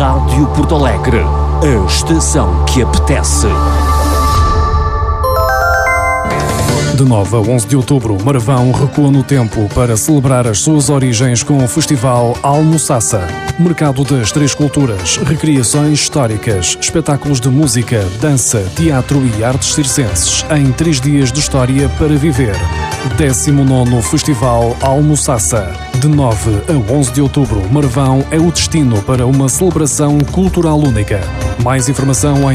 Rádio Porto Alegre, a estação que apetece. De 9 a 11 de outubro, Marvão recua no tempo para celebrar as suas origens com o Festival Almoçaça. Mercado das Três Culturas, recriações históricas, espetáculos de música, dança, teatro e artes circenses em 3 dias de história para viver. 19º Festival Almoçaça. De 9 a 11 de outubro, Marvão é o destino para uma celebração cultural única. Mais informação em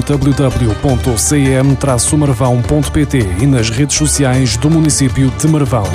www.cm-marvão.pt e nas redes sociais do município de Marvão.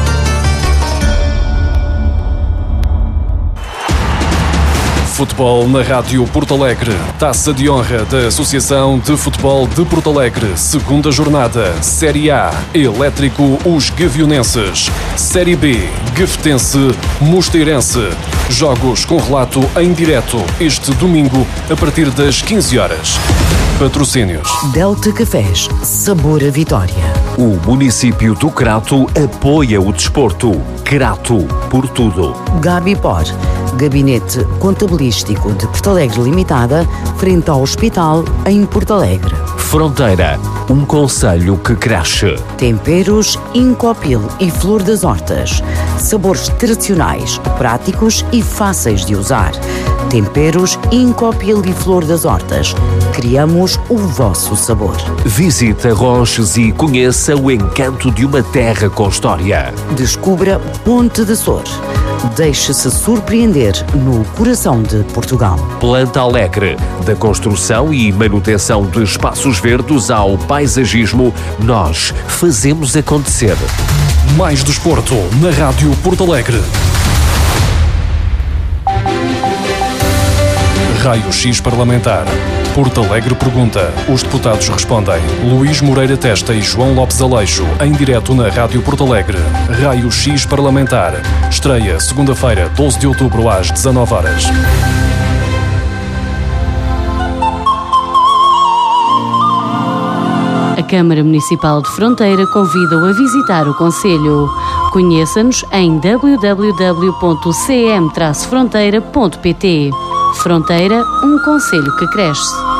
Futebol na Rádio Porto Alegre. Taça de honra da Associação de Futebol de Porto Alegre. Segunda jornada. Série A. Elétrico Os Gavionenses. Série B. Gafetense Mosteirense. Jogos com relato em direto este domingo a partir das 15 horas. Patrocínios. Delta Cafés. Sabor a vitória. O município do Crato apoia o desporto. Crato por tudo. Gabipor. Gabinete Contabilístico de Porto Alegre Limitada, frente ao hospital em Porto Alegre. Fronteira, um concelho que cresce. Temperos Incopil e Flor das Hortas. Sabores tradicionais, práticos e fáceis de usar. Temperos Incopil e Flor das Hortas. Criamos o vosso sabor. Visite Roches e conheça o encanto de uma terra com história. Descubra Ponte de Sor. Deixe-se surpreender no coração de Portugal. Planta Alegre, da construção e manutenção de espaços verdes ao paisagismo, nós fazemos acontecer. Mais desporto na Rádio Porto Alegre. Raio-X Parlamentar. Porto Alegre pergunta. Os deputados respondem. Luís Moreira Testa e João Lopes Aleixo, em direto na Rádio Porto Alegre. Raio-X Parlamentar. Estreia segunda-feira, 12 de outubro, às 19 horas. A Câmara Municipal de Fronteira convida-o a visitar o concelho. Conheça-nos em www.cm-fronteira.pt. Fronteira, um concelho que cresce.